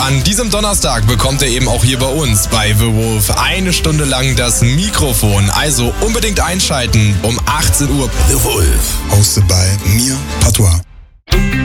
an diesem Donnerstag bekommt er eben auch hier bei uns bei The Wolf 1 Stunde lang das Mikrofon. Also unbedingt einschalten um 18 Uhr. The Wolf, hosted by mir, Patois.